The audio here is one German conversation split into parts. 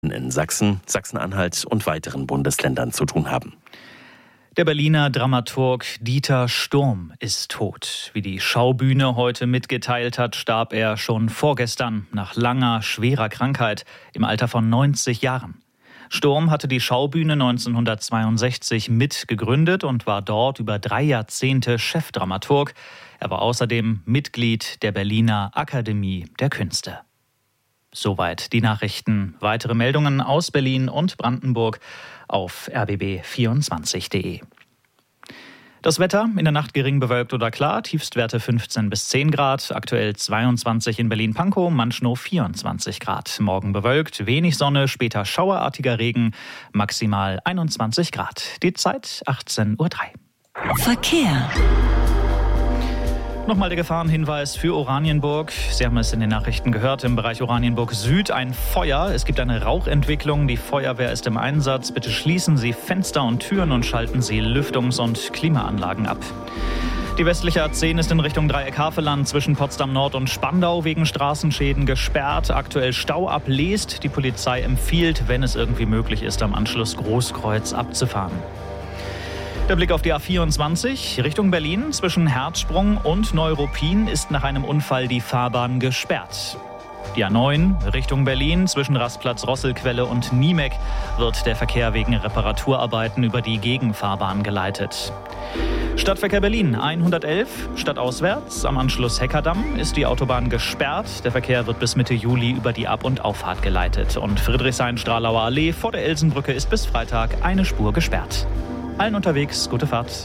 Nachrichten in Sachsen, Sachsen-Anhalt und weiteren Bundesländern zu tun haben. Der Berliner Dramaturg Dieter Sturm ist tot. Wie die Schaubühne heute mitgeteilt hat, starb er schon vorgestern nach langer, schwerer Krankheit im Alter von 90 Jahren. Sturm hatte die Schaubühne 1962 mitgegründet und war dort über 3 Jahrzehnte Chefdramaturg. Er war außerdem Mitglied der Berliner Akademie der Künste. Soweit die Nachrichten. Weitere Meldungen aus Berlin und Brandenburg auf rbb24.de. Das Wetter, in der Nacht gering bewölkt oder klar, Tiefstwerte 15 bis 10 Grad, aktuell 22 in Berlin-Pankow, Manschnow 24 Grad. Morgen bewölkt, wenig Sonne, später schauerartiger Regen, maximal 21 Grad. Die Zeit 18:03 Uhr. Verkehr. Nochmal der Gefahrenhinweis für Oranienburg. Sie haben es in den Nachrichten gehört, im Bereich Oranienburg Süd ein Feuer. Es gibt eine Rauchentwicklung. Die Feuerwehr ist im Einsatz. Bitte schließen Sie Fenster und Türen und schalten Sie Lüftungs- und Klimaanlagen ab. Die westliche A10 ist in Richtung Dreieck Havelland zwischen Potsdam Nord und Spandau wegen Straßenschäden gesperrt. Aktuell Stau ablest. Die Polizei empfiehlt, wenn es irgendwie möglich ist, am Anschluss Großkreuz abzufahren. Der Blick auf die A24 Richtung Berlin. Zwischen Herzsprung und Neuruppin ist nach einem Unfall die Fahrbahn gesperrt. Die A9 Richtung Berlin zwischen Rastplatz Rosselquelle und Niemek wird der Verkehr wegen Reparaturarbeiten über die Gegenfahrbahn geleitet. Stadtverkehr Berlin 111 stadtauswärts. Am Anschluss Heckerdamm ist die Autobahn gesperrt. Der Verkehr wird bis Mitte Juli über die Ab- und Auffahrt geleitet. Und Friedrichshain-Stralauer Allee vor der Elsenbrücke ist bis Freitag eine Spur gesperrt. Allen unterwegs, gute Fahrt.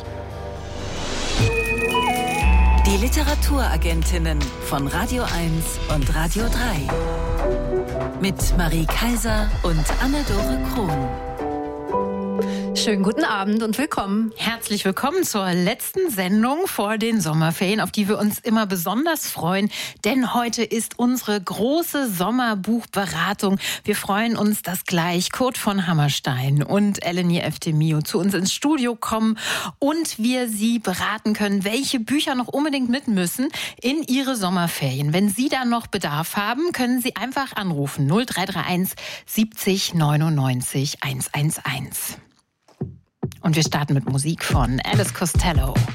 Die Literaturagentinnen von Radio 1 und Radio 3. Mit Marie Kaiser und Anne-Dore Krohn. Schönen guten Abend und willkommen. Herzlich willkommen zur letzten Sendung vor den Sommerferien, auf die wir uns immer besonders freuen. Denn heute ist unsere große Sommerbuchberatung. Wir freuen uns, dass gleich Kurt von Hammerstein und Eleni Eftemio zu uns ins Studio kommen und wir Sie beraten können, welche Bücher noch unbedingt mit müssen in Ihre Sommerferien. Wenn Sie da noch Bedarf haben, können Sie einfach anrufen. 0331 70 99 111. Und wir starten mit Musik von Alice Costello.